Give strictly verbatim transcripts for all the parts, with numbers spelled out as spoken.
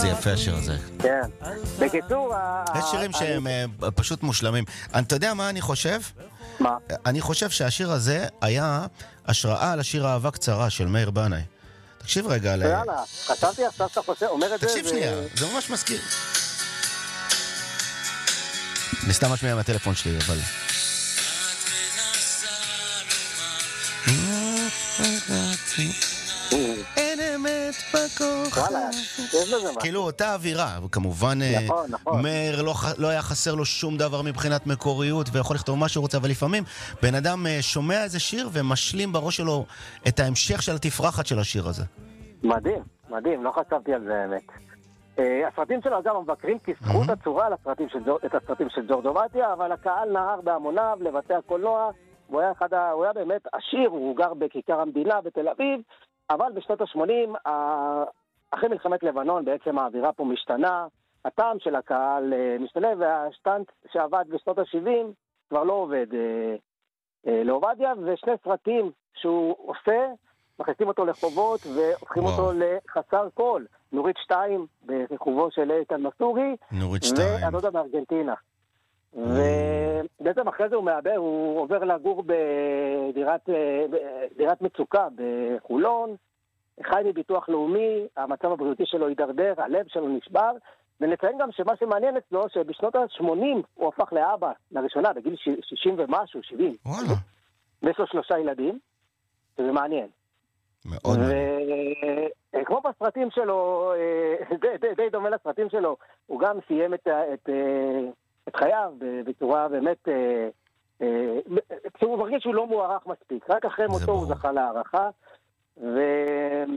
איזה יפה השיר הזה. כן. בקיצור... יש שירים שהם פשוט מושלמים. אתה יודע מה אני חושב? מה? אני חושב שהשיר הזה היה השראה לשיר אהבה קצרה של מאיר בנאי. תקשיב רגע ל... יאללה, חשבתי עכשיו שאתה חושב, אומר את זה... תקשיב שנייה, זה ממש מזכיר. אני סתם משמיע מהטלפון שלי, אבל... אין אמת בכוח. כאילו אותה אווירה, וכמובן מאיר לא היה חסר לו שום דבר מבחינת מקוריות ויכול לכתוב מה שהוא רוצה, אבל לפעמים בן אדם שומע איזה שיר ומשלים בראש שלו את ההמשך של התפרחת של השיר הזה. מדהים, מדהים, לא חשבתי על זה האמת. הסרטים שלו אגב מבקרים כזכות הצורה על הסרטים של ג'ורג' עובדיה, אבל הקהל נהר בהמוניו לבתי הקולנוע. הוא היה, אחד, הוא היה באמת עשיר, הוא גר בכיכר המדינה בתל אביב, אבל בשנות ה-שמונים, אחרי מלחמת לבנון, בעצם האווירה פה משתנה, הטעם של הקהל משתנה, והשטנט שעבד בשנות ה-שבעים כבר לא עובד אה, אה, לעובדיה, ושני סרטים שהוא עושה, מכניסים אותו לחובות והופכים וואו. אותו לחסר קול. נורית שתיים, ברחובו של איתן מסורי, נורית שתיים. והדודה בארגנטינה. ובעצם אחרי זה הוא מאבד, הוא עובר לגור בדירת דירת מצוקה בחולון, חי מביטוח לאומי, המצב הבריאותי שלו הידרדר, הלב שלו נשבר, ונציין גם שמה שמעניין אצלו, שבשנות ה-שמונים הוא הפך לאבא, לראשונה, בגיל שישים ומשהו, שבעים. וואלה. ויש לו שלושה ילדים, שזה מעניין. מאוד מעניין. וכמו בסרטים שלו, די, די, די דומה לסרטים שלו, הוא גם סיים את... את את חייו בצורה באמת, כשהוא מרגיש שהוא לא מוערך מספיק, רק אחרי מותו הוא זכה להערכה, ומה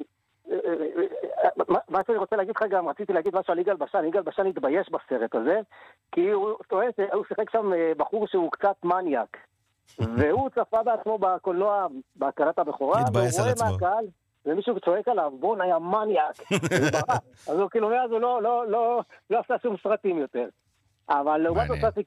שאני רוצה להגיד לך גם, רציתי להגיד משהו על יגאל בשן, יגאל בשן התבייש בסרט הזה, כי הוא טוען שהוא שיחק שם בחור שהוא קצת מניאק, והוא צפה בעצמו בקולנוע, בהקרנת הבכורה, והוא רואה מהקהל, ומישהו צועק עליו, בון היה מניאק, אז הוא כאילו מאז הוא לא עשה שום סרטים יותר. אבל לעומת זאת